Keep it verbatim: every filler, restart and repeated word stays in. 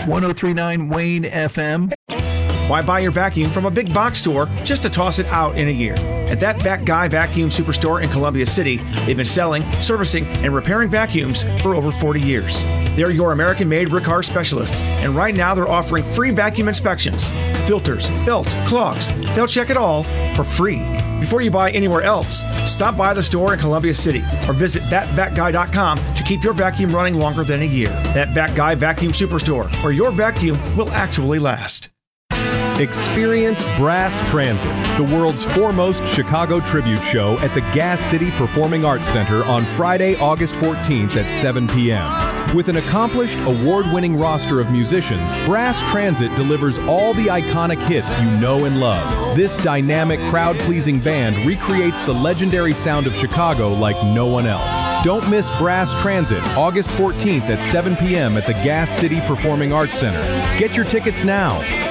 one oh three point nine Wayne F M. Why buy your vacuum from a big box store just to toss it out in a year? At that Vac Guy Vacuum Superstore in Columbia City, they've been selling, servicing, and repairing vacuums for over forty years. They're your American-made Riccar specialists, and right now they're offering free vacuum inspections. Filters, belt, clogs. They'll check it all for free. Before you buy anywhere else, stop by the store in Columbia City or visit that vac guy dot com to keep your vacuum running longer than a year. That Vac Guy Vacuum Superstore, where your vacuum will actually last. Experience Brass Transit, the world's foremost Chicago tribute show at the Gas City Performing Arts Center on Friday, August fourteenth at seven p.m. With an accomplished, award-winning roster of musicians, Brass Transit delivers all the iconic hits you know and love. This dynamic, crowd-pleasing band recreates the legendary sound of Chicago like no one else. Don't miss Brass Transit, August fourteenth at seven p.m. at the Gas City Performing Arts Center. Get your tickets now